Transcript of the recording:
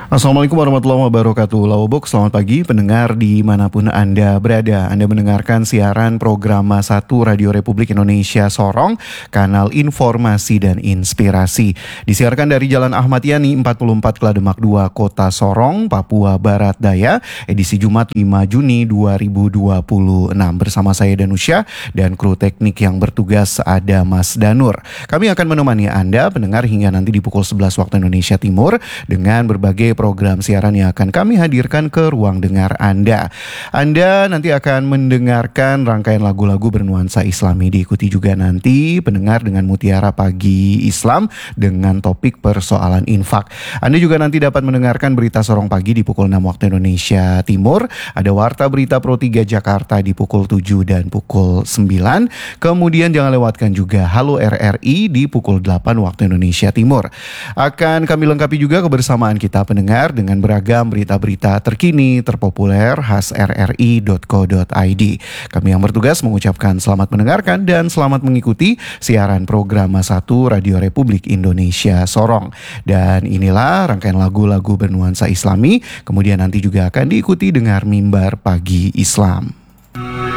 Assalamualaikum warahmatullahi wabarakatuh. Lawobok, selamat pagi pendengar dimanapun Anda berada. Anda mendengarkan siaran program 1 Radio Republik Indonesia Sorong, kanal informasi dan inspirasi. Disiarkan dari Jalan Ahmad Yani 44 Klademak 2, Kota Sorong, Papua Barat Daya, edisi Jumat 5 Juni 2026. Bersama saya Danusya dan kru teknik yang bertugas ada Mas Danur. Kami akan menemani Anda pendengar hingga nanti di pukul 11 waktu Indonesia Timur dengan berbagai program siaran yang akan kami hadirkan ke ruang dengar Anda. Anda nanti akan mendengarkan rangkaian lagu-lagu bernuansa Islami. Diikuti juga nanti pendengar dengan Mutiara Pagi Islam dengan topik persoalan infak. Anda juga nanti dapat mendengarkan berita Sorong Pagi di pukul 6 waktu Indonesia Timur. Ada Warta Berita Pro 3 Jakarta di pukul 7 dan pukul 9. Kemudian jangan lewatkan juga Halo RRI di pukul 8 waktu Indonesia Timur. Akan kami lengkapi juga kebersamaan kita pendengar dengan beragam berita-berita terkini, terpopuler, khas rri.co.id. Kami yang bertugas mengucapkan selamat mendengarkan dan selamat mengikuti siaran program 1 Radio Republik Indonesia Sorong. Dan inilah rangkaian lagu-lagu bernuansa Islami, kemudian nanti juga akan diikuti dengan Mimbar Pagi Islam.